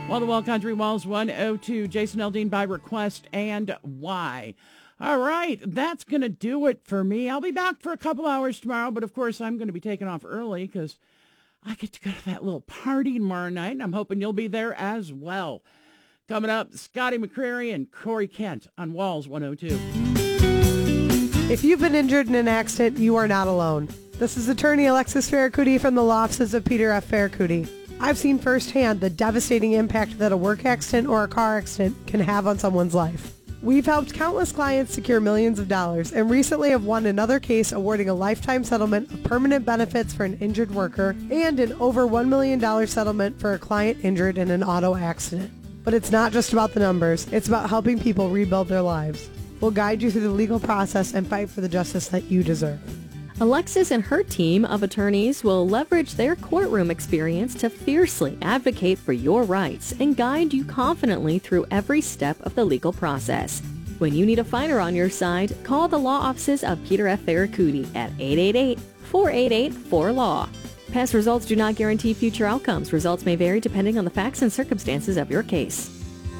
Well, the Well Country Walls 102, Jason Aldean by request and why. All right, that's going to do it for me. I'll be back for a couple hours tomorrow, but of course I'm going to be taking off early because I get to go to that little party tomorrow night, and I'm hoping you'll be there as well. Coming up, Scotty McCreery and Corey Kent on Walls 102. If you've been injured in an accident, you are not alone. This is attorney Alexis Ferracuti from the law offices of Peter F. Ferracuti. I've seen firsthand the devastating impact that a work accident or a car accident can have on someone's life. We've helped countless clients secure millions of dollars and recently have won another case awarding a lifetime settlement of permanent benefits for an injured worker and an over $1 million settlement for a client injured in an auto accident. But it's not just about the numbers, it's about helping people rebuild their lives. We'll guide you through the legal process and fight for the justice that you deserve. Alexis and her team of attorneys will leverage their courtroom experience to fiercely advocate for your rights and guide you confidently through every step of the legal process. When you need a fighter on your side, call the law offices of Peter F. Ferracuti at 888-488-4LAW. Past results do not guarantee future outcomes. Results may vary depending on the facts and circumstances of your case.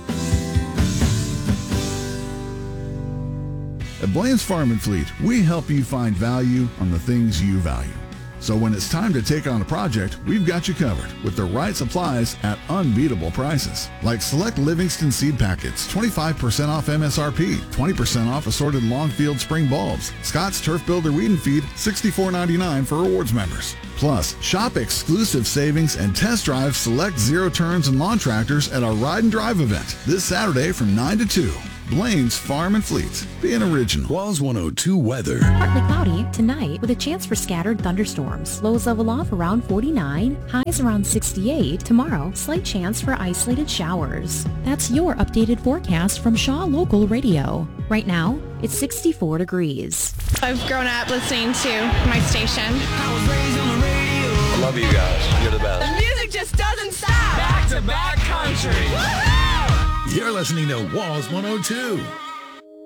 At Blaine's Farm and Fleet, we help you find value on the things you value. So when it's time to take on a project, we've got you covered with the right supplies at unbeatable prices. Like select Livingston seed packets, 25% off MSRP, 20% off assorted Longfield spring bulbs. Scott's Turf Builder Weed and Feed, $64.99 for rewards members. Plus, shop exclusive savings and test drive select zero turns and lawn tractors at our Ride and Drive event this Saturday from 9 to 2. Blaine's Farm and Fleet, being original. Walls 102 weather. Partly cloudy tonight with a chance for scattered thunderstorms. Lows level off around 49, highs around 68. Tomorrow, slight chance for isolated showers. That's your updated forecast from Shaw Local Radio. Right now, it's 64 degrees. I've grown up listening to my station. I love you guys. You're the best. The music just doesn't stop. Back to back country. You're listening to Walls 102.